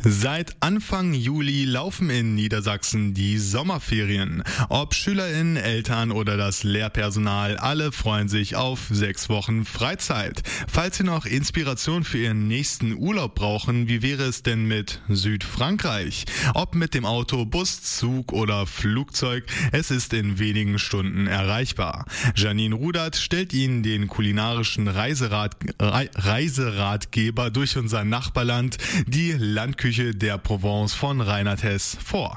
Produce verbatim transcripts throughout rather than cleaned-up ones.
Seit Anfang Juli laufen in Niedersachsen die Sommerferien. Ob SchülerInnen, Eltern oder das Lehrpersonal, alle freuen sich auf sechs Wochen Freizeit. Falls Sie noch Inspiration für Ihren nächsten Urlaub brauchen, wie wäre es denn mit Südfrankreich? Ob mit dem Auto, Bus, Zug oder Flugzeug, es ist in wenigen Stunden erreichbar. Janine Rudert stellt Ihnen den kulinarischen Reiserat, Re, Reiseratgeber durch unser Nachbarland, die Landküche der Provence von Reinhard Hess, vor.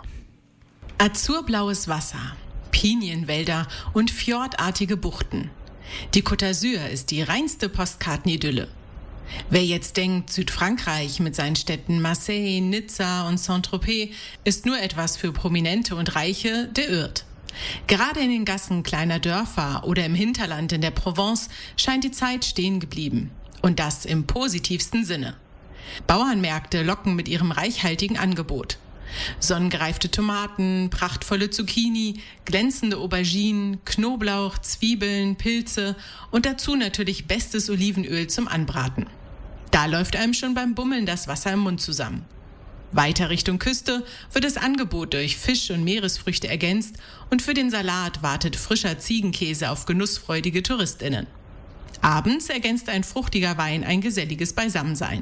Azurblaues Wasser, Pinienwälder und fjordartige Buchten. Die Côte d'Azur ist die reinste Postkartenidylle. Wer jetzt denkt, Südfrankreich mit seinen Städten Marseille, Nizza und Saint-Tropez ist nur etwas für Prominente und Reiche, der irrt. Gerade in den Gassen kleiner Dörfer oder im Hinterland in der Provence scheint die Zeit stehen geblieben. Und das im positivsten Sinne. Bauernmärkte locken mit ihrem reichhaltigen Angebot. Sonnengereifte Tomaten, prachtvolle Zucchini, glänzende Auberginen, Knoblauch, Zwiebeln, Pilze und dazu natürlich bestes Olivenöl zum Anbraten. Da läuft einem schon beim Bummeln das Wasser im Mund zusammen. Weiter Richtung Küste wird das Angebot durch Fisch und Meeresfrüchte ergänzt und für den Salat wartet frischer Ziegenkäse auf genussfreudige TouristInnen. Abends ergänzt ein fruchtiger Wein ein geselliges Beisammensein.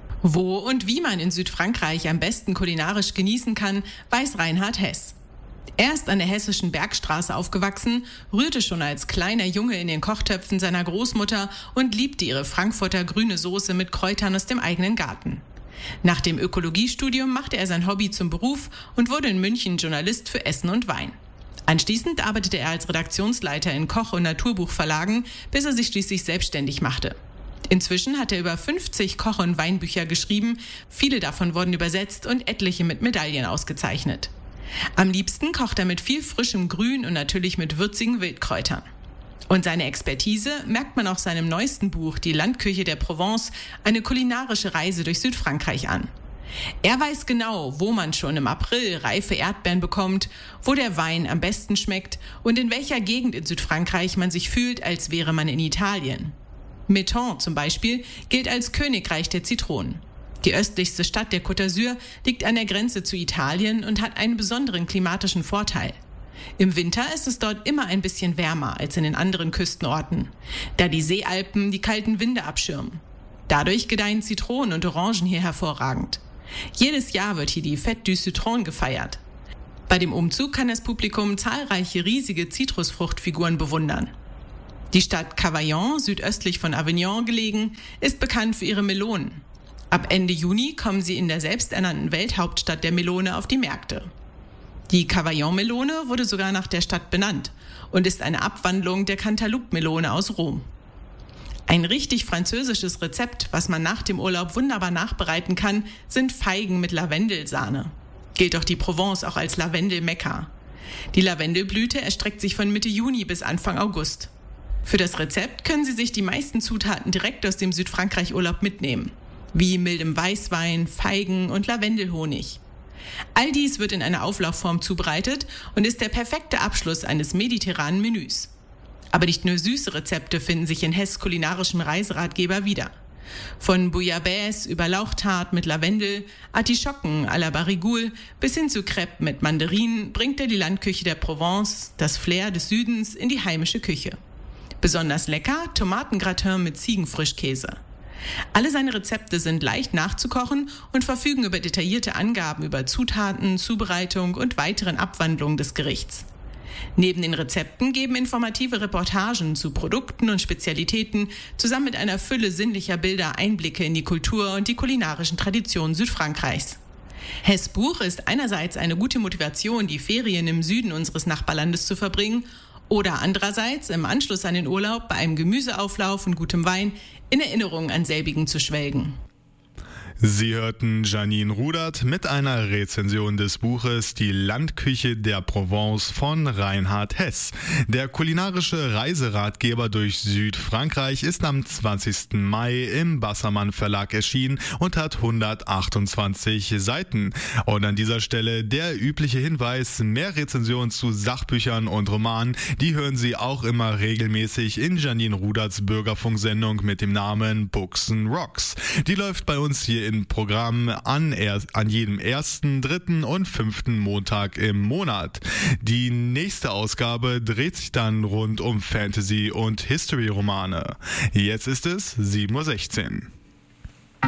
Wo und wie man in Südfrankreich am besten kulinarisch genießen kann, weiß Reinhard Hess. Er ist an der hessischen Bergstraße aufgewachsen, rührte schon als kleiner Junge in den Kochtöpfen seiner Großmutter und liebte ihre Frankfurter grüne Soße mit Kräutern aus dem eigenen Garten. Nach dem Ökologiestudium machte er sein Hobby zum Beruf und wurde in München Journalist für Essen und Wein. Anschließend arbeitete er als Redaktionsleiter in Koch- und Naturbuchverlagen, bis er sich schließlich selbstständig machte. Inzwischen hat er über fünfzig Koch- und Weinbücher geschrieben, viele davon wurden übersetzt und etliche mit Medaillen ausgezeichnet. Am liebsten kocht er mit viel frischem Grün und natürlich mit würzigen Wildkräutern. Und seine Expertise merkt man auch seinem neuesten Buch, Die Landküche der Provence, eine kulinarische Reise durch Südfrankreich an. Er weiß genau, wo man schon im April reife Erdbeeren bekommt, wo der Wein am besten schmeckt und in welcher Gegend in Südfrankreich man sich fühlt, als wäre man in Italien. Menton zum Beispiel gilt als Königreich der Zitronen. Die östlichste Stadt der Côte d'Azur liegt an der Grenze zu Italien und hat einen besonderen klimatischen Vorteil. Im Winter ist es dort immer ein bisschen wärmer als in den anderen Küstenorten, da die Seealpen die kalten Winde abschirmen. Dadurch gedeihen Zitronen und Orangen hier hervorragend. Jedes Jahr wird hier die Fête du Citron gefeiert. Bei dem Umzug kann das Publikum zahlreiche riesige Zitrusfruchtfiguren bewundern. Die Stadt Cavaillon, südöstlich von Avignon gelegen, ist bekannt für ihre Melonen. Ab Ende Juni kommen sie in der selbsternannten Welthauptstadt der Melone auf die Märkte. Die Cavaillon-Melone wurde sogar nach der Stadt benannt und ist eine Abwandlung der Cantaloupe-Melone aus Rom. Ein richtig französisches Rezept, was man nach dem Urlaub wunderbar nachbereiten kann, sind Feigen mit Lavendelsahne. Gilt doch die Provence auch als Lavendel-Mekka. Die Lavendelblüte erstreckt sich von Mitte Juni bis Anfang August. Für das Rezept können Sie sich die meisten Zutaten direkt aus dem Südfrankreich-Urlaub mitnehmen, wie mildem Weißwein, Feigen und Lavendelhonig. All dies wird in einer Auflaufform zubereitet und ist der perfekte Abschluss eines mediterranen Menüs. Aber nicht nur süße Rezepte finden sich in Hess' kulinarischem Reiseratgeber wieder. Von Bouillabaisse über Lauchtart mit Lavendel, Artischocken à la Barigoule bis hin zu Crêpes mit Mandarinen bringt er die Landküche der Provence, das Flair des Südens, in die heimische Küche. Besonders lecker Tomatengratin mit Ziegenfrischkäse. Alle seine Rezepte sind leicht nachzukochen und verfügen über detaillierte Angaben über Zutaten, Zubereitung und weiteren Abwandlungen des Gerichts. Neben den Rezepten geben informative Reportagen zu Produkten und Spezialitäten zusammen mit einer Fülle sinnlicher Bilder Einblicke in die Kultur und die kulinarischen Traditionen Südfrankreichs. Hess' Buch ist einerseits eine gute Motivation, die Ferien im Süden unseres Nachbarlandes zu verbringen, oder andererseits im Anschluss an den Urlaub bei einem Gemüseauflauf und gutem Wein in Erinnerung an selbigen zu schwelgen. Sie hörten Janine Rudert mit einer Rezension des Buches Die Landküche der Provence von Reinhard Hess. Der kulinarische Reiseratgeber durch Südfrankreich ist am zwanzigsten Mai im Bassermann Verlag erschienen und hat hundertachtundzwanzig Seiten. Und an dieser Stelle der übliche Hinweis: mehr Rezensionen zu Sachbüchern und Romanen, die hören Sie auch immer regelmäßig in Janine Ruderts Bürgerfunksendung mit dem Namen Books and Rocks. Die läuft bei uns hier Ferienprogramm an, er- an jedem ersten, dritten und fünften Montag im Monat. Die nächste Ausgabe dreht sich dann rund um Fantasy- und History-Romane. Jetzt ist es sieben Uhr sechzehn.